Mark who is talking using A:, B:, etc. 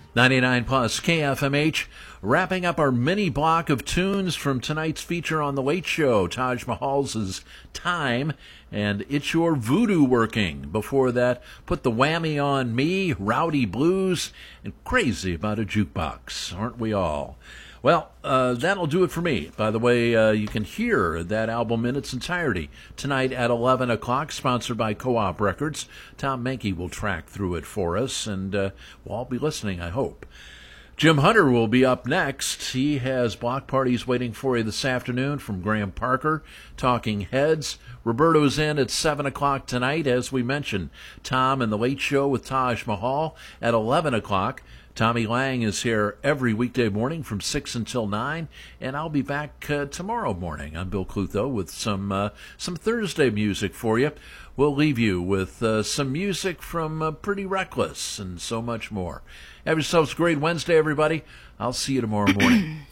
A: 99 plus KFMH, wrapping up our mini block of tunes from tonight's feature on The Late Show, Taj Mahal's Time, and It's Your Voodoo Working. Before that, Put the Whammy on Me, Rowdy Blues, and Crazy About a Jukebox. Aren't we all? Well, that'll do it for me. By the way, you can hear that album in its entirety tonight at 11 o'clock, sponsored by Co-op Records. Tom Menke will track through it for us, and we'll all be listening, I hope. Jim Hunter will be up next. He has block parties waiting for you this afternoon from Graham Parker, Talking Heads. Roberto's in at 7 o'clock tonight, as we mentioned. Tom and The Late Show with Taj Mahal at 11 o'clock. Tommy Lang is here every weekday morning from 6 until 9, and I'll be back tomorrow morning. I'm Bill Clutho with some Thursday music for you. We'll leave you with some music from Pretty Reckless and so much more. Have yourselves a great Wednesday, everybody. I'll see you tomorrow morning.